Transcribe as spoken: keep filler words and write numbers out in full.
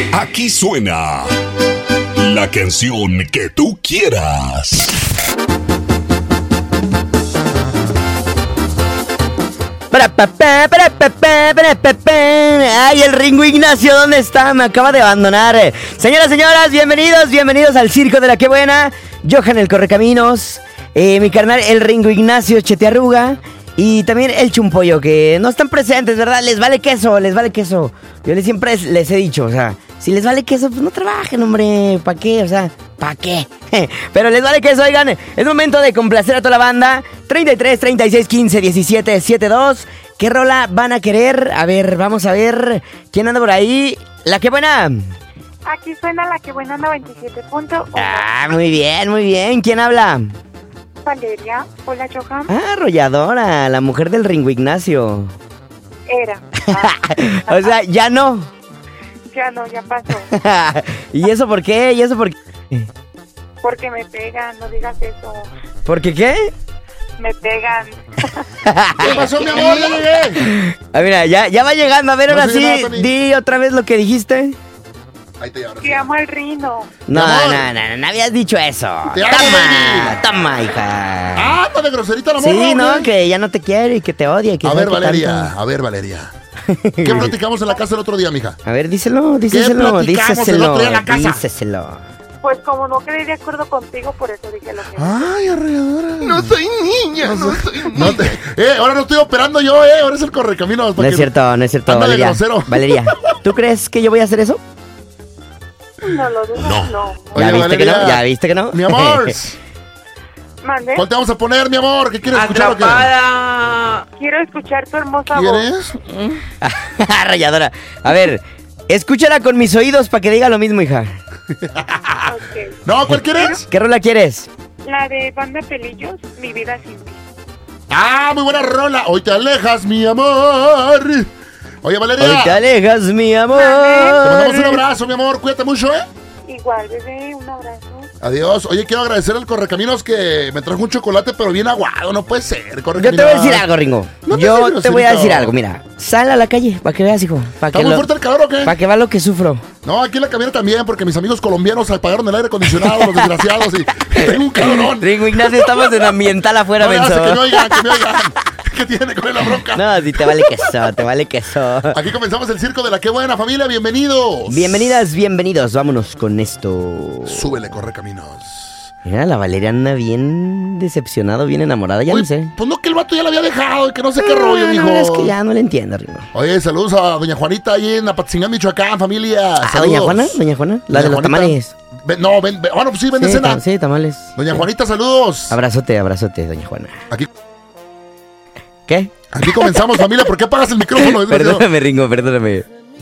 Aquí suena la canción que tú quieras. Ay, el Ringo Ignacio, ¿dónde está? Me acaba de abandonar. Señoras, señoras, bienvenidos, bienvenidos al Circo de la Que Buena. Johan el Correcaminos, eh, mi carnal el Ringo Ignacio Chetearruga y también el Chumpollo, que no están presentes, ¿verdad? Les vale queso, les vale queso. Yo les siempre les he dicho, o sea, si les vale queso, pues no trabajen, hombre. ¿Para qué? O sea, ¿para qué? Pero les vale queso, oigan. Es momento de complacer a toda la banda. treinta y tres, treinta y seis, quince, diecisiete, setenta y dos. ¿Qué rola van a querer? A ver, vamos a ver. ¿Quién anda por ahí? La Que Buena. Aquí suena La Que Buena noventa y siete punto uno. Ah, muy bien, muy bien. ¿Quién habla? Valeria. Hola, Johan. Ah, arrolladora, la mujer del Ringo Ignacio. Era. O sea, ya no. Ya no, ya pasó. ¿Y eso por qué? ¿Y eso por qué? Porque me pegan, no digas eso. ¿Por qué qué? Me pegan. ¿Qué pasó, mi amor? Ya llegué. Ah, mira, ya, ya va llegando. A ver, No ahora soy sí, nada, Tony. di otra vez lo que dijiste. Ahí te ahora sí. Que amo al Rino. No, Mi no, amor. no, no, no habías dicho eso. Te amo, Toma, baby. toma, hija. Ah, anda de groserita la morra. Sí, no, ¿o qué? que ya no te quiere y que te odia. y Que A sabe ver, qué Valeria, tanto. a ver, Valeria. ¿Qué platicamos en la casa el otro día, mija? A ver, díselo, díselo, platicamos el díceselo, otro día en la casa? díceselo. Pues como no quedé de acuerdo contigo, por eso dije lo que... Ay, arregladora. No soy niña, no soy niña. No te, eh, ahora no estoy operando yo, eh. Ahora es el correcaminos. No es cierto, no es cierto, Ándale, Valeria. grosero. Valeria, ¿tú crees que yo voy a hacer eso? No lo dudo, no. no. ¿Ya Oye, viste que Valeria. no? ¿Ya viste que no? Mi amor. Mande. ¿Cuál te vamos a poner, mi amor? ¿Qué quieres escuchar o qué? Quiero escuchar tu hermosa voz. ¿Quieres? Rayadora. A ver, escúchala con mis oídos para que diga lo mismo, hija. Ok. No, ¿cuál quieres? ¿Qué rola quieres? La de Banda Pelillos, Mi Vida Sin Ti. Ah, muy buena rola. Hoy te alejas, mi amor. Oye, Valeria. Hoy te alejas, mi amor. Te mandamos un abrazo, mi amor. Cuídate mucho, ¿eh? Igual, bebé, un abrazo. Adiós. Oye, quiero agradecer al Correcaminos que me trajo un chocolate, pero bien aguado. No puede ser, Yo Correcaminos. te voy a decir algo, Ringo. No te Yo seas te voy a groserito. decir algo, mira. Sal a la calle para que veas, hijo. Para ¿Está que, muy lo, fuerte el calor o qué? pa' que veas lo que sufro. No, aquí en la cabina también, porque mis amigos colombianos apagaron el aire acondicionado, los desgraciados, y tengo un calorón. Ringo Ignacio, estamos en ambiental afuera, No le hace menso. que me oigan, que me oigan. ¿Qué tiene con la bronca? No, si te vale queso, te vale queso. Aquí comenzamos el circo de la Que Buena, familia. Bienvenidos. Bienvenidas, bienvenidos. Vámonos con esto. Súbele, Correcaminos. Mira, la Valeria anda bien decepcionado, bien enamorada, ya Uy, no sé. pues no, que el vato ya la había dejado y que no sé qué rollo, Ah, mijo. la verdad es que ya no le entiendo, Ringo. Oye, saludos a doña Juanita ahí en Apatzingán, Michoacán, familia. Ah, Saludos. doña Juana, doña Juana, la Doña de los Juanita. tamales. Ven- no, ven, ven- bueno, pues sí, vende Sí, cena. tam- sí, tamales. Doña Juanita, saludos. Abrazote, abrazote, doña Juana. Aquí, ¿Qué? aquí comenzamos, familia. ¿Por qué apagas el micrófono? desgraciado? Perdóname, Ringo, perdóname.